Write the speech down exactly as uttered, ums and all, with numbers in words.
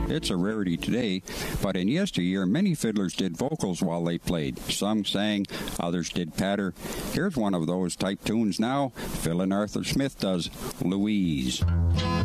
It's a rarity today, but in yesteryear, many fiddlers did vocals while they played. Some sang, others did patter. Here's one of those type tunes now. Phil and Arthur Smith does Louise.